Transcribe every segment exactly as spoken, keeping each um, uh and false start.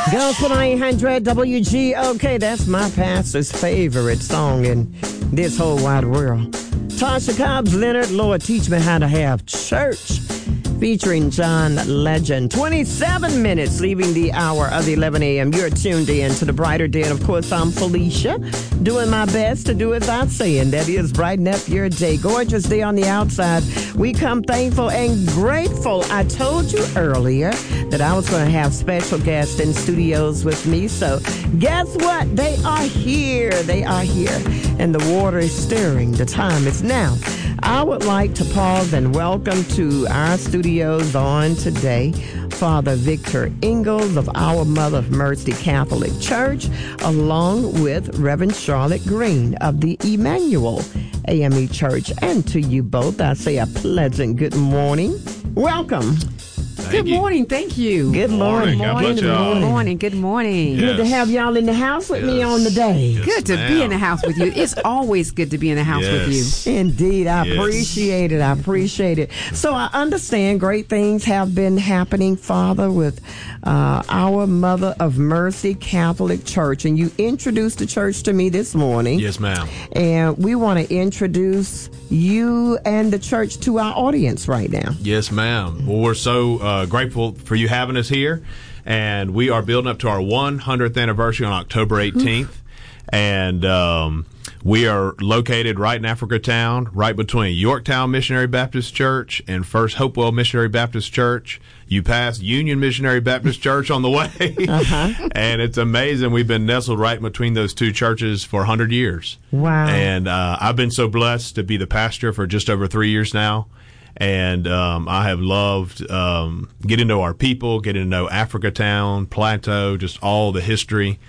Gospel nine hundred W G O K, that's my pastor's favorite song in this whole wide world. Tasha Cobbs Leonard, Lord, teach me how to have church. Featuring John Legend. twenty-seven minutes leaving the hour of eleven a.m. You're tuned in to the Brighter Day. And of course, I'm Felicia, doing my best to do as I say, and that is brighten up your day. Gorgeous day on the outside. We come thankful and grateful. I told you earlier that I was going to have special guests in studios with me. So guess what? They are here. They are here. And the water is stirring. The time is now. I would like to pause and welcome to our studios on today Father Victor Ingalls of Our Mother of Mercy Catholic Church, along with Reverend Charlotte Green of the Emmanuel A M E Church. And to you both, I say a pleasant good morning. Welcome. Thank good you. morning. Thank you. Good morning. God bless Good y'all. morning. Good morning. Yes. Good to have y'all in the house with me Yes. on the day. Yes, Good to ma'am. be in the house with you. It's always good to be in the house with you. Yes. Indeed, I Yes. appreciate it. I appreciate it. So I understand great things have been happening, Father, with uh, Our Mother of Mercy Catholic Church. And you introduced the church to me this morning. Yes, ma'am. And we want to introduce you and the church to our audience right now. Yes, ma'am. Well, we're so uh, grateful for you having us here. And we are building up to our one hundredth anniversary on October eighteenth. And um, we are located right in Africatown, right between Yorktown Missionary Baptist Church and First Hopewell Missionary Baptist Church. You pass Union Missionary Baptist Church on the way. Uh-huh. And it's amazing. We've been nestled right between those two churches for one hundred years. Wow. And uh, I've been so blessed to be the pastor for just over three years now. And um, I have loved um, getting to know our people, getting to know Africatown, Plateau, just all the history.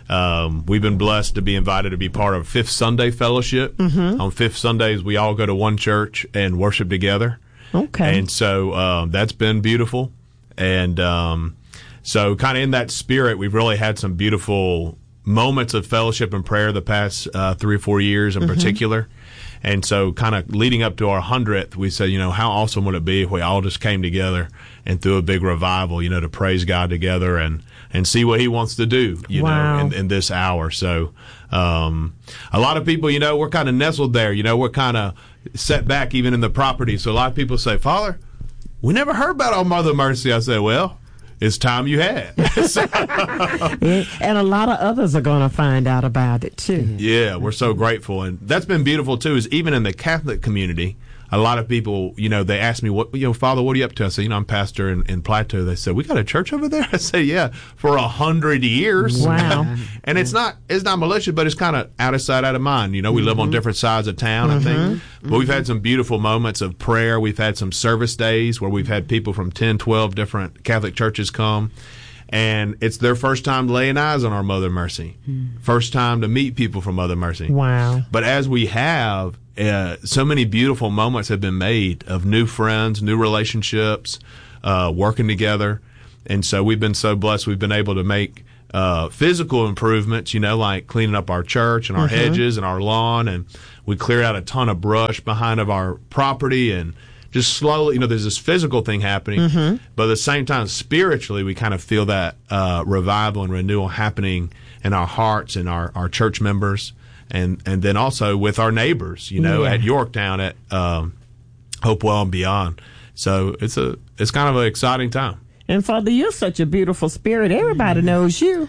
Um, we've been blessed to be invited to be part of Fifth Sunday Fellowship. Mm-hmm. On Fifth Sundays, we all go to one church and worship together. Okay. And so um, that's been beautiful. And um, so kind of in that spirit, we've really had some beautiful moments of fellowship and prayer the past uh, three or four years in mm-hmm. particular. And so kind of leading up to our hundredth, we said, you know, how awesome would it be if we all just came together and threw a big revival, you know, to praise God together and, and see what he wants to do, you wow. know, in, in this hour. So um, a lot of people, you know, we're kind of nestled there. You know, we're kind of set back even in the property. So a lot of people say, Father, we never heard about Our Mother of Mercy. I said, well, it's time you had. And a lot of others are going to find out about it, too. Yeah, we're so grateful. And that's been beautiful, too, is even in the Catholic community, a lot of people, you know, they ask me, "What, you know, Father, what are you up to?" I say, you know, I'm pastor in, in Plateau. They said, we got a church over there? I say, yeah, for a hundred years. Wow. And it's not it's not malicious, but it's kind of out of sight, out of mind. You know, we mm-hmm. live on different sides of town, mm-hmm. I think. Mm-hmm. But we've had some beautiful moments of prayer. We've had some service days where we've had people from ten, twelve different Catholic churches come. And it's their first time laying eyes on Our Mother of Mercy. Mm. First time to meet people from Mother Mercy. Wow. But as we have, uh, so many beautiful moments have been made of new friends, new relationships, uh, working together. And so we've been so blessed. We've been able to make uh, physical improvements, you know, like cleaning up our church and our mm-hmm. hedges and our lawn. And we cleared out a ton of brush behind of our property and just slowly, you know, there's this physical thing happening, mm-hmm. but at the same time, spiritually, we kind of feel that uh, revival and renewal happening in our hearts and our, our church members, and, and then also with our neighbors, you know, yeah. at Yorktown, at um, Hopewell and beyond. So it's a it's kind of an exciting time. And Father, you're such a beautiful spirit. Everybody knows you.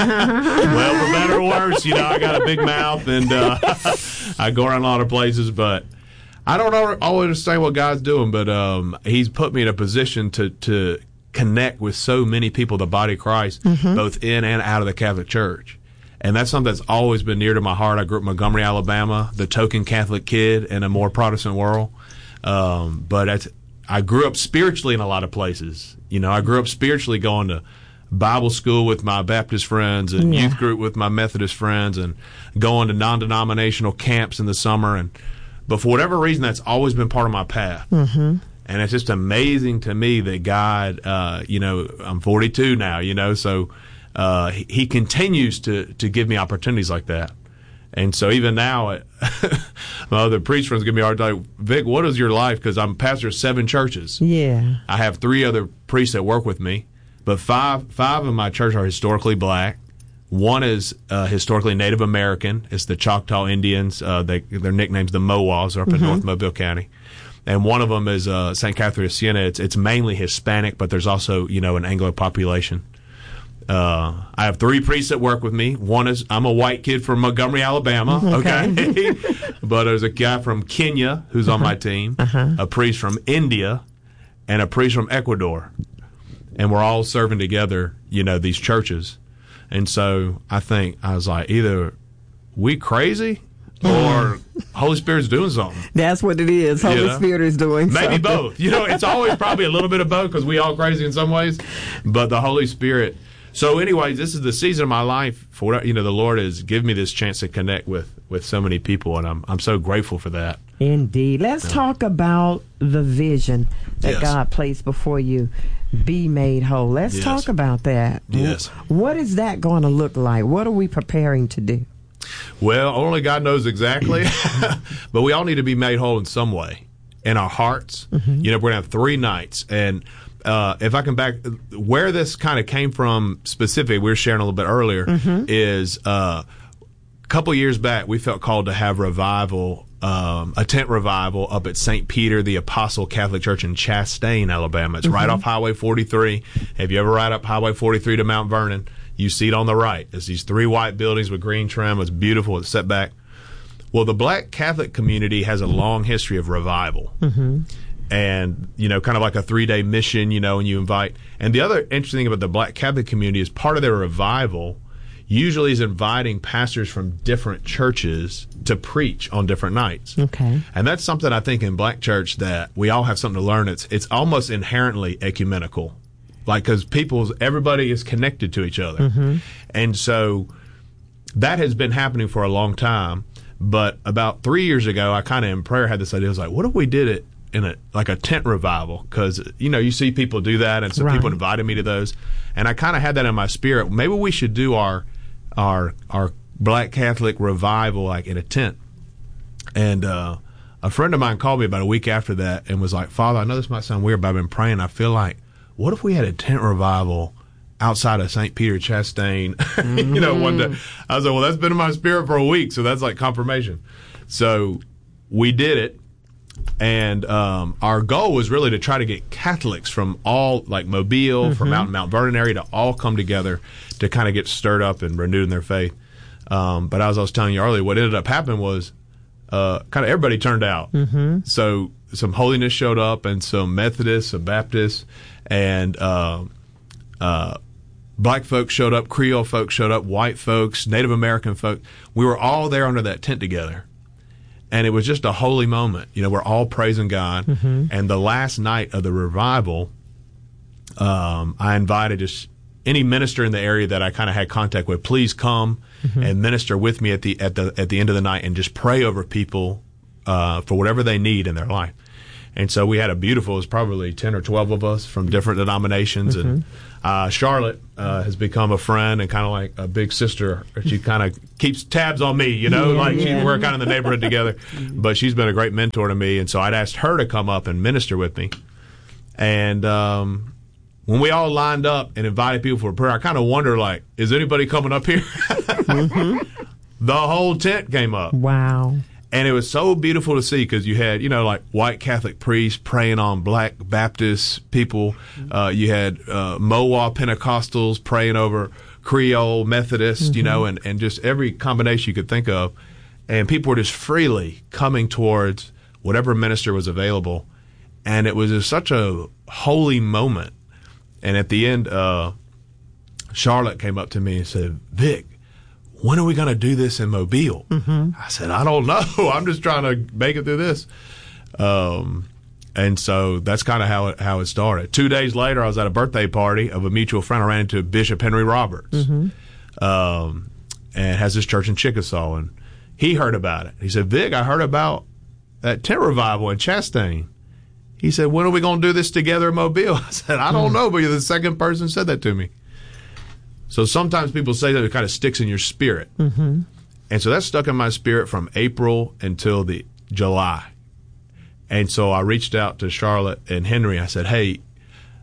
Well, for better or worse, you know, I got a big mouth and uh, I go around a lot of places, but I don't always understand what God's doing, but um, he's put me in a position to, to connect with so many people, the body of Christ, mm-hmm. both in and out of the Catholic Church. And that's something that's always been near to my heart. I grew up in Montgomery, Alabama, the token Catholic kid in a more Protestant world. Um, but it's, I grew up spiritually in a lot of places. You know, I grew up spiritually going to Bible school with my Baptist friends and yeah. youth group with my Methodist friends and going to non-denominational camps in the summer. And But for whatever reason, that's always been part of my path. Mm-hmm. And it's just amazing to me that God, uh, you know, I'm forty-two now, you know, so uh, he, he continues to, to give me opportunities like that. And so even now, my other priest friends give me a hard time. Vic, what is your life? Because I'm pastor of seven churches. Yeah. I have three other priests that work with me. but five five of my church are historically black. One is uh, historically Native American. It's the Choctaw Indians. Uh, they, their nickname's the Mowas. They're up in North Mobile County. And one of them is uh, Saint Catherine of Siena. It's, it's mainly Hispanic, but there's also, you know, an Anglo population. Uh, I have three priests that work with me. One is, I'm a white kid from Montgomery, Alabama. Okay. okay? But there's a guy from Kenya who's on my team, uh-huh. a priest from India, and a priest from Ecuador. And we're all serving together, you know, these churches. And so I think I was like, either we crazy or Holy Spirit's doing something. That's what it is. Holy you know? Spirit is doing Maybe something. both. You know, it's always probably a little bit of both because we all crazy in some ways. But the Holy Spirit. So anyways, this is the season of my life for what, you know, the Lord has given me this chance to connect with, with so many people. And I'm I'm so grateful for that. Indeed. Let's yeah. talk about the vision that yes. God placed before you. Be made whole. Let's yes. talk about that. Yes. What is that going to look like? What are we preparing to do? Well, only God knows exactly. But we all need to be made whole in some way. In our hearts. Mm-hmm. You know, we're going to have three nights. And uh, if I can back, where this kind of came from specifically, we were sharing a little bit earlier, mm-hmm. is uh, a couple years back, we felt called to have revival. Um, a tent revival up at Saint Peter the Apostle Catholic Church in Chastain, Alabama. It's mm-hmm. right off Highway forty-three. If you ever ride up Highway forty-three to Mount Vernon, you see it on the right. It's these three white buildings with green trim. It's beautiful. It's set back. Well, the Black Catholic community has a long history of revival. Mm-hmm. And, you know, kind of like a three-day mission, you know, and you invite. And the other interesting thing about the Black Catholic community is part of their revival usually is inviting pastors from different churches to preach on different nights. Okay. And that's something I think in Black church that we all have something to learn. It's it's almost inherently ecumenical. Like, because people's, everybody is connected to each other. Mm-hmm. And so that has been happening for a long time. But about three years ago, I kind of in prayer had this idea. I was like, what if we did it in a like a tent revival? Because, you know, you see people do that, and some right. people invited me to those. And I kind of had that in my spirit. Maybe we should do our our our Black Catholic revival like in a tent. And uh, a friend of mine called me about a week after that and was like, Father, I know this might sound weird, but I've been praying. I feel like, what if we had a tent revival outside of Saint Peter Chastain? Mm-hmm. You know, one day. I was like, well, that's been in my spirit for a week, so that's like confirmation. So we did it. And um, our goal was really to try to get Catholics from all, like Mobile, mm-hmm. from out in Mount Vernon area, to all come together to kind of get stirred up and renewed in their faith. Um, but as I was telling you earlier, what ended up happening was uh, kind of everybody turned out. Mm-hmm. So some holiness showed up, and some Methodists, some Baptists, and uh, uh, Black folks showed up, Creole folks showed up, white folks, Native American folks. We were all there under that tent together. And it was just a holy moment. You know, we're all praising God. Mm-hmm. And the last night of the revival, um, I invited just any minister in the area that I kind of had contact with, please come mm-hmm. and minister with me at the at the at the end of the night and just pray over people uh, for whatever they need in their life. And so we had a beautiful, it was probably ten or twelve of us from different denominations. Mm-hmm. And uh, Charlotte uh, has become a friend and kind of like a big sister. She kind of keeps tabs on me, you know, yeah, like yeah. She, we're kind of in the neighborhood together. But she's been a great mentor to me. And so I'd asked her to come up and minister with me. And um, when we all lined up and invited people for prayer, I kind of wondered, like, is anybody coming up here? Mm-hmm. The whole tent came up. Wow. And it was so beautiful to see because you had, you know, like white Catholic priests praying on Black Baptist people. Uh, you had uh, Mowa Pentecostals praying over Creole Methodists, mm-hmm. you know, and, and just every combination you could think of. And people were just freely coming towards whatever minister was available. And it was just such a holy moment. And at the end, uh, Charlotte came up to me and said, Vic, when are we going to do this in Mobile? Mm-hmm. I said, I don't know. I'm just trying to make it through this. Um, and so that's kind of how it, how it started. Two days later, I was at a birthday party of a mutual friend. I ran into Bishop Henry Roberts, mm-hmm. um, and has this church in Chickasaw. And he heard about it. He said, Vic, I heard about that tent revival in Chastain. He said, when are we going to do this together in Mobile? I said, I don't mm. know, but you're the second person who said that to me. So sometimes people say that it kind of sticks in your spirit. Mm-hmm. And so that stuck in my spirit from April until the July. And so I reached out to Charlotte and Henry. I said, hey,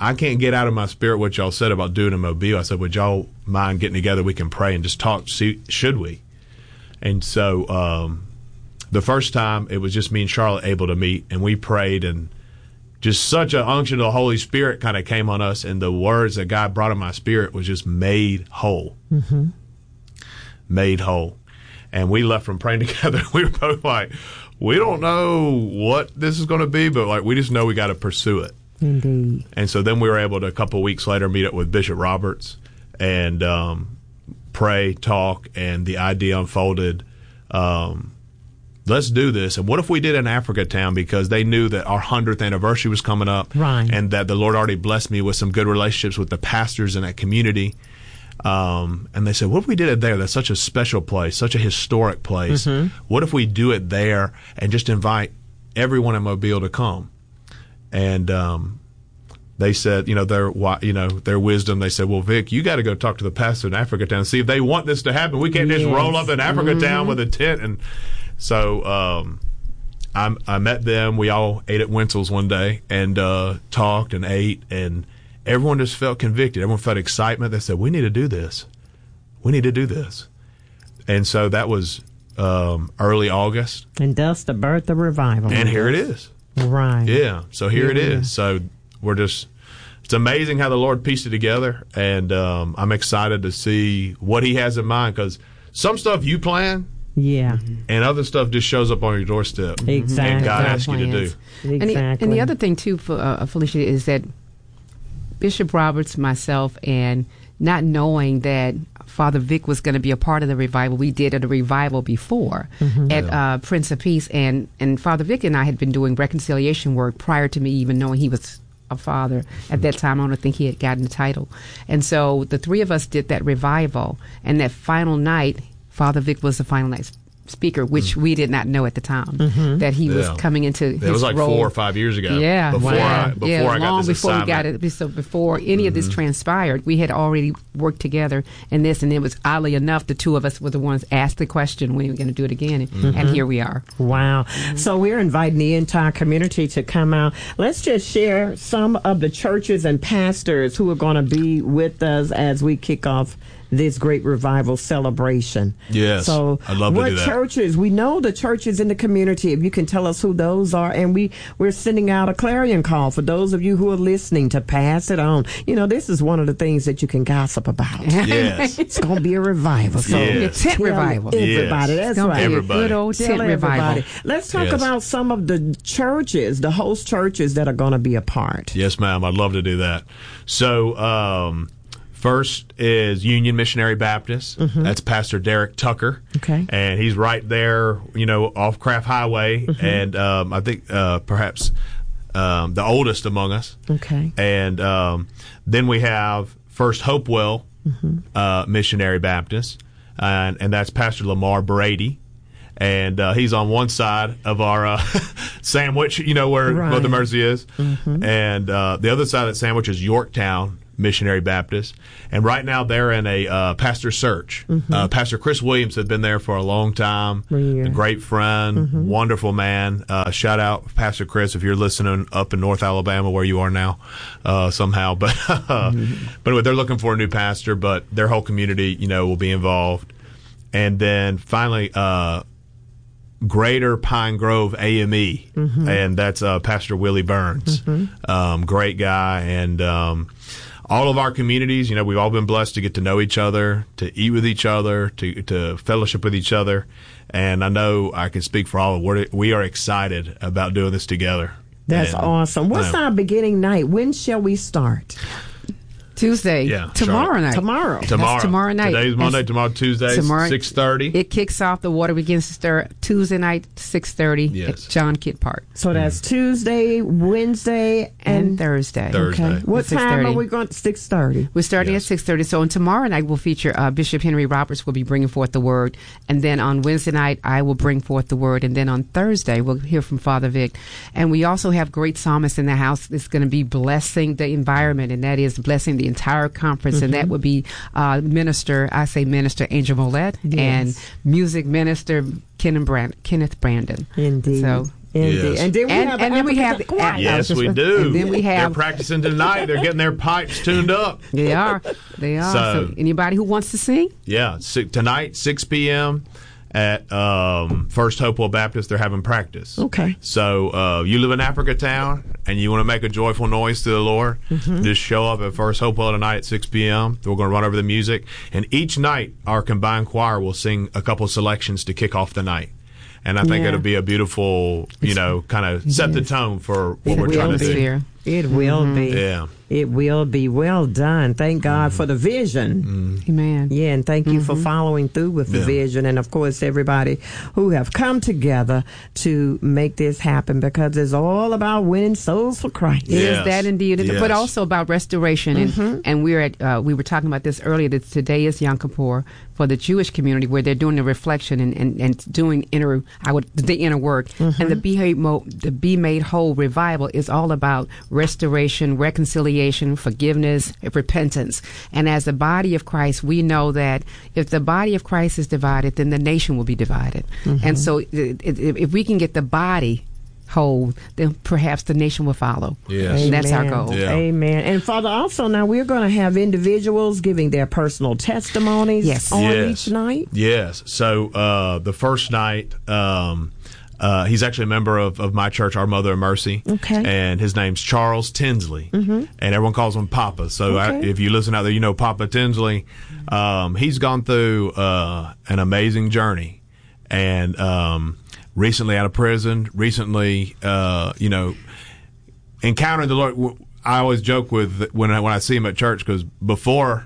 I can't get out of my spirit what y'all said about doing a Mobile. I said, would y'all mind getting together? We can pray and just talk. See, should we? And so um, the first time, it was just me and Charlotte able to meet, and we prayed, and just such an unction of the Holy Spirit kind of came on us, and the words that God brought in my spirit was just made whole. Mm-hmm. Made whole. And we left from praying together. We were both like, we don't know what this is going to be, but like we just know we got to pursue it. Indeed. And so then we were able to, a couple of weeks later, meet up with Bishop Roberts and um, pray, talk, and the idea unfolded. Um, let's do this. And what if we did in Africa Town, because they knew that our hundredth anniversary was coming up, right, and that the Lord already blessed me with some good relationships with the pastors in that community. Um, and they said, what if we did it there? That's such a special place, such a historic place. Mm-hmm. What if we do it there and just invite everyone in Mobile to come? And um, they said, you know, their you know their wisdom. They said, well, Vic, you got to go talk to the pastor in Africa Town and see if they want this to happen. We can't yes. just roll up in Africa mm-hmm. Town with a tent. And so um, I, I met them. We all ate at Wenzel's one day and uh, talked and ate, and everyone just felt convicted. Everyone felt excitement. They said, we need to do this. We need to do this. And so that was um, early August. And thus the birth of revival. And here it is. Right. Yeah. So here yeah. it is. So we're just, it's amazing how the Lord pieced it together. And um, I'm excited to see what he has in mind, because some stuff you plan. Yeah. And other stuff just shows up on your doorstep. Exactly. And God asks you to do. Exactly. And the, and the other thing, too, for, uh, Felicia, is that Bishop Roberts, myself, and not knowing that Father Vic was going to be a part of the revival, we did at a revival before mm-hmm. at uh, Prince of Peace, and, and Father Vic and I had been doing reconciliation work prior to me even knowing he was a father. At that time, I don't think he had gotten the title. And so the three of us did that revival, and that final night, Father Vic was the final night speaker, which mm. we did not know at the time mm-hmm. that he yeah. was coming into his role. It was like role. four or five years ago. Yeah, before wow. I before yeah, I got long this before assignment. we got it. So before any mm-hmm. of this transpired, we had already worked together in this, and it was oddly enough the two of us were the ones asked the question when we were going to do it again, and, mm-hmm. and here we are. Wow! Mm-hmm. So we're inviting the entire community to come out. Let's just share some of the churches and pastors who are going to be with us as we kick off this great revival celebration. Yes, so I'd love to do that. What churches? We know the churches in the community. If you can tell us who those are, and we we're sending out a clarion call for those of you who are listening to pass it on. You know, this is one of the things that you can gossip about. Yes, it's going to be a revival. So yes. tent revival. Everybody, yes. that's right. Everybody. A good old tell tent everybody. revival. Let's talk yes. about some of the churches, the host churches that are going to be a part. Yes, ma'am. I'd love to do that. So. um First is Union Missionary Baptist. Mm-hmm. That's Pastor Derek Tucker. Okay. And he's right there, you know, off Craft Highway. Mm-hmm. And um, I think uh, perhaps um, the oldest among us. Okay. And um, then we have First Hopewell mm-hmm. uh, Missionary Baptist. And, and that's Pastor Lamar Brady. And uh, he's on one side of our uh, sandwich, you know, where right. Mother Mercy is. Mm-hmm. And uh, the other side of that sandwich is Yorktown Missionary Baptist, and right now they're in a uh, pastor search. Mm-hmm. Uh, Pastor Chris Williams has been there for a long time. Yeah. A great friend, mm-hmm. wonderful man. Uh, shout out Pastor Chris if you're listening up in North Alabama where you are now, uh, somehow. But mm-hmm. but anyway, they're looking for a new pastor, but their whole community, you know, will be involved. And then finally, uh, Greater Pine Grove A M E, mm-hmm. and that's uh, Pastor Willie Burns. Mm-hmm. Um, great guy, and um, all of our communities, you know, we've all been blessed to get to know each other, to eat with each other, to to fellowship with each other. And I know I can speak for all of us. We are excited about doing this together. That's and, awesome. What's our beginning night? When shall we start? Tuesday. Yeah, tomorrow Charlotte. night. Tomorrow. Tomorrow. That's tomorrow night. Today's Monday, That's tomorrow Tuesday, tomorrow, six thirty. It kicks off, the water begins to stir Tuesday night, six thirty yes. at John Kidd Park. So that's mm. Tuesday, Wednesday, and, and Thursday. Thursday. Okay. What time are we going to? six thirty. We're starting yes. at six thirty. So on tomorrow night, we'll feature uh, Bishop Henry Roberts will be bringing forth the word. And then on Wednesday night, I will bring forth the word. And then on Thursday, we'll hear from Father Vic. And we also have great psalmists in the house that's going to be blessing the environment, and that is blessing the entire conference. Mm-hmm. And that would be uh, minister, I say minister Angel Mollett, yes. and music minister Kenneth, Brand- Kenneth Brandon. Indeed. So Indeed. Yes. And then we And- have, and then we have- African choir. Yes, we do. And then we They're have- practicing tonight. They're getting their pipes tuned up. They are. They are. So- So, anybody who wants to sing? Yeah, si- tonight, six p.m. at um, First Hopewell Baptist, they're having practice. Okay. So uh, you live in Africa Town and you want to make a joyful noise to the Lord, Mm-hmm. just show up at First Hopewell tonight at six p.m. We're going to run over the music. And each night, our combined choir will sing a couple selections to kick off the night. And I think Yeah. it'll be a beautiful, you know, kind of set the tone for what It we're trying will to do. Atmosphere. It will be. Yeah. It will be. Well done. Thank God for the vision. Amen. Yeah, and thank you for following through with the Yeah. vision. And of course, everybody who have come together to make this happen, because it's all about winning souls for Christ. It is Yes. that indeed, Yes. but also about restoration. And and we're at uh, we were talking about this earlier. That today is Yom Kippur for the Jewish community, where they're doing the reflection and, and, and doing inner I would the inner work. And the be Mo, the Be Made Whole revival is all about restoration, reconciliation, forgiveness, repentance. And as the body of Christ, we know that if the body of Christ is divided, then the nation will be divided. And so, it, it, if we can get the body whole, then perhaps the nation will follow. Yes. And that's our Amen. goal. Yeah. Amen. And Father, also now we're going to have individuals giving their personal testimonies Yes. on Yes. each night. Yes. So uh, the first night, um, uh, he's actually a member of, of my church, Our Mother of Mercy. Okay. And his name's Charles Tinsley. Mm-hmm. And everyone calls him Papa. So I, Okay. if you listen out there, you know Papa Tinsley. Um, he's gone through uh, an amazing journey. And um, recently out of prison, recently, uh, you know, encountering the Lord. I always joke with when I, when I see him at church, because before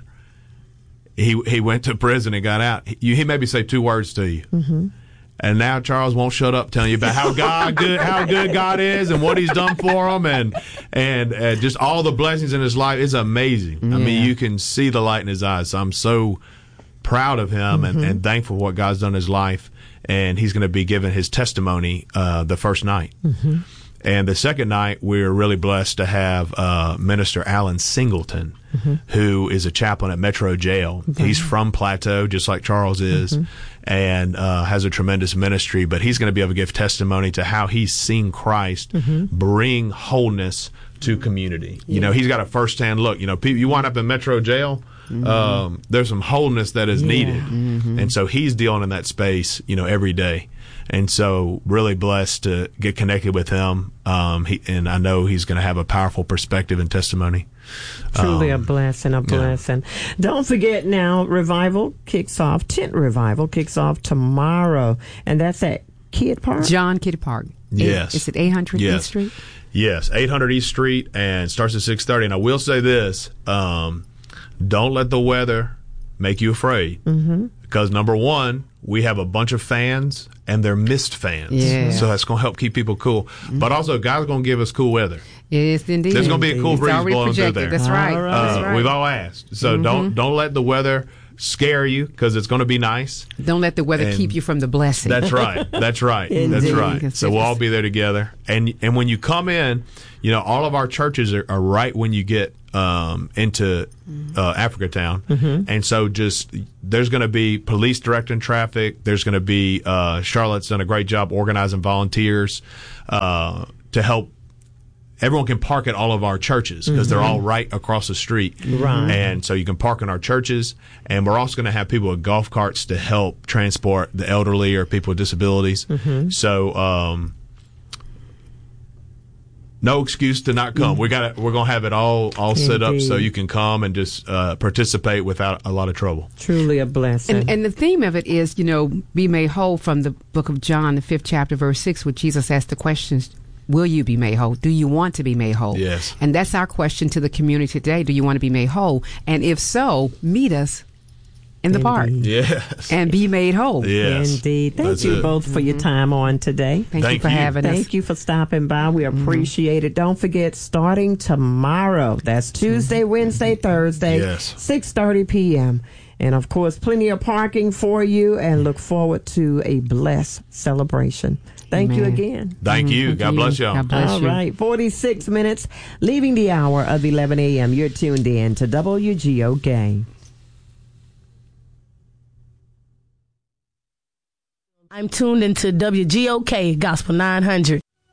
he he went to prison and got out, he, he maybe say two words to you. Mm-hmm. And now Charles won't shut up telling you about how God good, how good God is and what He's done for him, and and uh, just all the blessings in his life. It's amazing. I mean, Yeah. you can see the light in his eyes. So I'm so proud of him and, and thankful for what God's done in his life. And he's going to be giving his testimony uh, the first night. Mm-hmm. And the second night, we're really blessed to have uh, Minister Alan Singleton, mm-hmm. who is a chaplain at Metro Jail. Mm-hmm. He's from Plateau, just like Charles is, mm-hmm. and uh, has a tremendous ministry. But he's going to be able to give testimony to how he's seen Christ mm-hmm. bring wholeness to community. Yeah. You know, he's got a firsthand look. You know, people, you wind up in Metro Jail, mm-hmm. um, there's some wholeness that is yeah. needed. Mm-hmm. And so he's dealing in that space, you know, every day. And so really blessed to get connected with him. Um, he, and I know he's going to have a powerful perspective and testimony. Truly um, a blessing, a blessing. Yeah. Don't forget now, Revival kicks off, Tent Revival kicks off tomorrow. And that's at Kidd Park? John Kidd Park. Yes. Is it eight hundred yes. East Street? Yes, eight hundred East Street, and starts at six thirty. And I will say this, um, don't let the weather make you afraid. Mm-hmm. Because number one, we have a bunch of fans, and they're mist fans. Yeah. So that's going to help keep people cool. Mm-hmm. But also, God's going to give us cool weather. Yes, indeed. There's going to be a cool it's breeze already blowing projected. through there. That's right. All right. Uh, That's right. We've all asked. So mm-hmm. don't don't let the weather scare you, because it's going to be nice. Don't let the weather And keep you from the blessing. That's right. That's right. That's right. So we'll all be there together. And and when you come in, you know, all of our churches are, are right when you get um, into uh, Africa Town. Mm-hmm. And so just there's going to be police directing traffic. There's going to be uh, Charlotte's done a great job organizing volunteers uh, to help. Everyone can park at all of our churches because mm-hmm. they're all right across the street. Right. And so you can park in our churches. And we're also going to have people with golf carts to help transport the elderly or people with disabilities. Mm-hmm. So, um, no excuse to not come. Mm-hmm. We got we're going to have it all, all set up so you can come and just uh, participate without a lot of trouble. Truly a blessing. And, and the theme of it is, you know, be made whole from the book of John, the fifth chapter, verse six, where Jesus asked the questions, will you be made whole? Do you want to be made whole? Yes. And that's our question to the community today. Do you want to be made whole? And if so, meet us in the Indeed. park. Yes. And be made whole. Yes. Indeed. Thank That's you it. both for your time on today. Thank, Thank you for you. having us. Thank you for stopping by. We appreciate mm-hmm. it. Don't forget, starting tomorrow, that's Tuesday, Wednesday, Thursday, Yes. six thirty p.m. And, of course, plenty of parking for you, and look forward to a blessed celebration. Thank Amen. you again. Thank you. Thank God you. bless y'all. God bless All you. right, forty-six minutes, leaving the hour of eleven a.m. You're tuned in to W G O K. I'm tuned into W G O K Gospel nine hundred.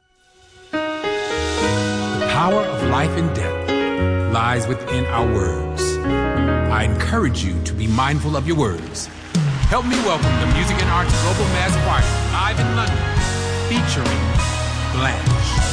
power of life and death lies within our words. I encourage you to be mindful of your words. Help me welcome the Music and Arts Global Mass Choir live in London, featuring Blanche.